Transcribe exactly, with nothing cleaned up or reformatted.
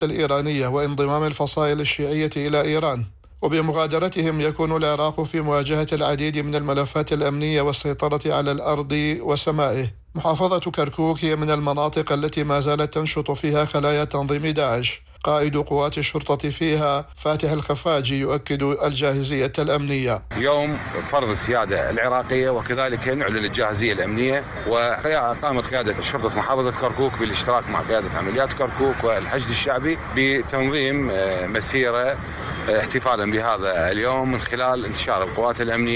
الإيرانية وانضمام الفصائل الشيعية إلى إيران، وبمغادرتهم يكون العراق في مواجهة العديد من الملفات الأمنية والسيطرة على الأرض وسمائه. محافظة كركوك هي من المناطق التي ما زالت تنشط فيها خلايا تنظيم داعش. قائد قوات الشرطة فيها فاتح الخفاجي يؤكد الجاهزية الأمنية. يوم فرض السيادة العراقية وكذلك نعلن الجاهزية الأمنية، وقامت قيادة شرطة محافظة كركوك بالاشتراك مع قيادة عمليات كركوك والحشد الشعبي بتنظيم مسيرة احتفالا بهذا اليوم من خلال انتشار القوات الأمنية